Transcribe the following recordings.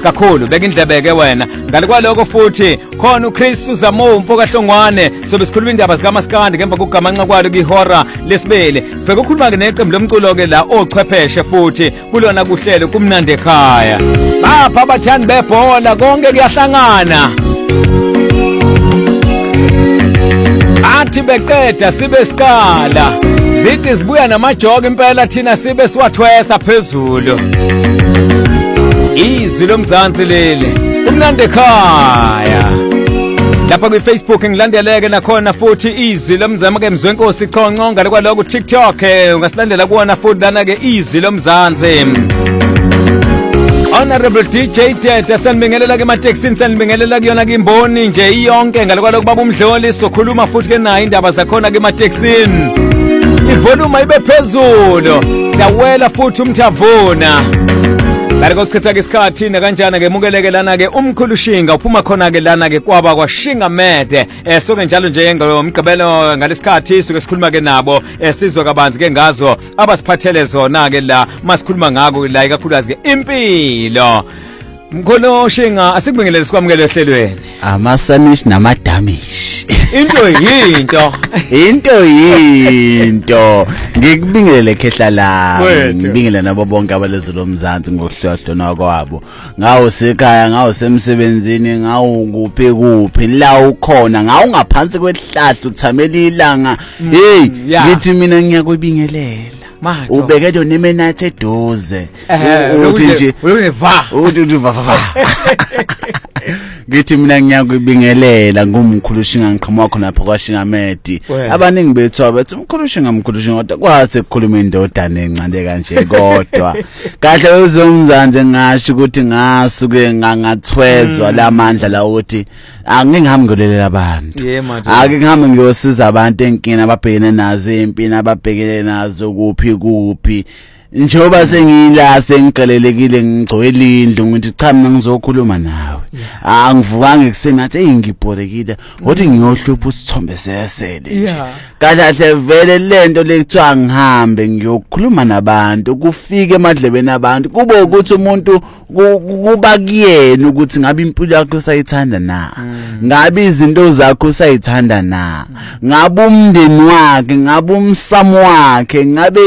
kakhulu beka indlebe ke wena ngale kwaloko futhi khona uChris Uzamo Mfokahlongwane sobe sikhuluma indaba zika Maskandi ngemva kokugamanxa kwalo kwihora lesibili sibheka ukukhuluma ke neqembu lomculo ke la ochwepheshe futhi kulona kuhlelo kumnandi ekhaya bapha abathandi bebhola konke kuyahlangana athi beqeda sibe siqala zithi sibuya namajoke impela thina sibe siwathwesa phezulu izwi lomzansi leli kumnandi ekhaya lapha ku Facebook ngilandeleke nakhona futhi izwi lomzama ke Mzwenkosi Chonco ngale kwaloko TikTok ungasilandela kuona futhi lana ke izwi lomzansi Honorable DJ Tete sanibingelela ke Matexini sanibingelela kuyona ke imboni nje iyonke ngale kwaloko baba uMdloli sokhuluma futhi ke nayo indaba zakhona ke Matexini ivolume ibe phezulu siyawela futhi umthavuna ngale kochitha ke isikhathi kanjani ke mukeleke lana ke umkhuluShinga uphuma khona ke lana ke kwaba kwaShinga Mede soke njalo nje ngomgqibelo ngalesikhathi suke sikhuluma ke nabo sizwe kabanzi ke ngazo abasiphathele zona ke la masikhuluma ngako la ikakhulukazi ke impilo mkhuluShinga asikubingelele sikwamukele ehlelweni amasanish namadamish into ngikubingelele khehla la ngibingelela nabo bonke abalezwe lomzansi ngokuhlohlo nakwabo ngawo sekhaya ngawo semsebenzini ngawo kuphi la ukhona ngawo ngaphansi kwesihlahla uthamela ilanga hey ngithi mina ngiyakubingelela ubekelo nemenathe eduze uthi nje uthi va ngithi mina ngiyakubingelela ngumkhuluShinga ngiqhamuka khona lapha kwaShinga Mede abaningi bethu abathi umkhuluShinga kodwa kwase ukukhuluma indodana encane kanje kodwa kahle uzomzanze ngasho ukuthi ngasuke ngathwezwa lamandla la ukuthi angingihambi ngolelela abantu ake ngihambe ngiyosiza abantu enkini ababhekene nazo empini ababhekene nazo kuphi njengoba sengila sengiqelelekile ngigcwele indlu ngithi cha mina ngizokhuluma nawe angivukanga ekuseni ngathi ngibhorekile ngothi ngiyohlupha usithombe sesele nje kahle vele lento lekuthiwa ngihambe ngiyokhuluma nabantu kufike emadlebeni abantu kube ukuthi umuntu kuba kuyena ukuthi ngabe impilo yakho usayithanda na ngabe izinto zakho usayithanda na ngabe umndeni wakhe ngabe umsamo wakhe ngabe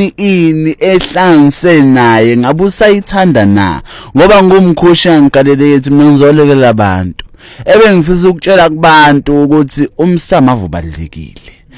ini ehlanganise naye ngabe usayithanda na ngoba ngumkhosha ngikalele ethi mina ngizolekela abantu ngifisa ukutshela kubantu ukuthi umsamo ubalulekile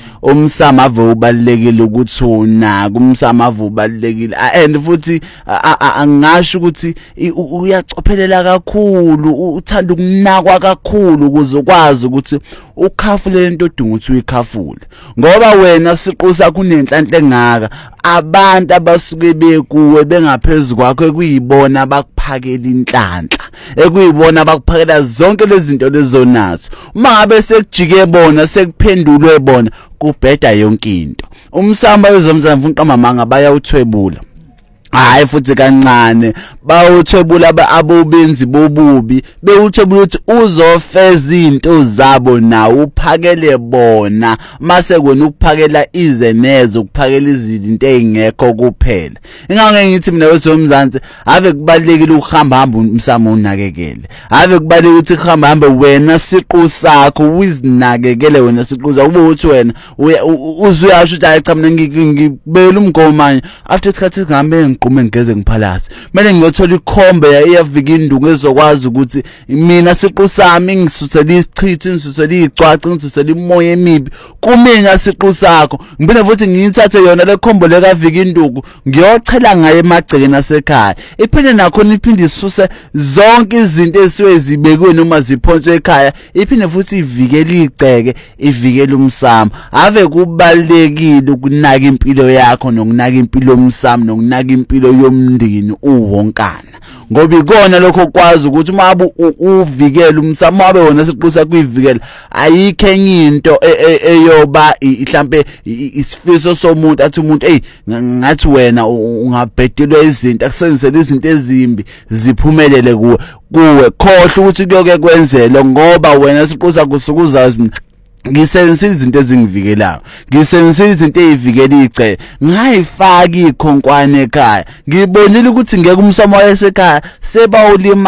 umsamo ubalulekile ukuthi unaka umsamo ubalulekile and futhi angasho ukuthi uyacophelela kakhulu uthanda ukunakwa kakhulu ukuze ukwazi ukuthi ukhafule lento odinga ukuthi uyikhafule ngoba wena siqu sakho unenhlanhla engaka abantu abasuke bekuwe bengaphezulu kwakho ekuyibona bakuphakela inhlanhla ekuyibona bakuphakela zonke lezi zinto lezonazo uma ngabe sekujike bona sekuphendulwe bona kubheda yonke into umsamba wezomzamvu unqamamanga bayawuthwebula hayi futhi kancane bawuthwebula abobenzi bobubi bewuthwebula ukuthi uzofeza izinto zabo nawo uphakele bona mase kwena ukuphakela izenezo ukuphakela izinto ezingekho kuphela ingakho ngithi mina wezomzansi ave kubalekile ukuhamba umsamo unakekele ave kubalekile ukuthi kuhamba wena siqu sakho uzinakekele wena siqu zakho ube uthi wena uzuyasho ukuthi hayi cha mina ngibela umngoma after isikhathi singahambe ngiqume ngigeze ngiphalasi manje ngiyothola ikhombe iyavika indungu ezokwazi ukuthi mina siqu sami ngisuthela isichithi ngisuthela izicwaca ngisuthela imoya emibi kumina siqu sakho ngibona futhi ngiyithathe yona le khombo lekavika induku ngiyochela ngaye emagcekeni asekhaya iphinde nakho iphinde isuse zonke izinto ezisuke zibekwe noma ziphonswe ekhaya iphinde futhi ivikele igceke ivikele umsamo ave kubalekile ukunaka impilo yakho nokunaka impilo yomsamo nokunaka impilo yomndeni uwonkana ngoba ikona lokho kwazi ukuthi uma uvikele umsamo wabe wona siqhusa kuyivikela ayikho enye into eyoba mhlambe isifiso somuntu athi umuntu ngathi wena ungabhedelwa izinto akusebenzele izinto ezimbi ziphumelele kuwe khohle ukuthi kuyoke kwenzele ngoba wena siqhusa kusukuzazi ngisebenzisa izinto ezingivikelayo ngisebenzisa izinto ezivikela igceke ngayifaka ikhonkwane ekhaya ngibonile ukuthi ngeke umsamo wayesekhaya sebawulima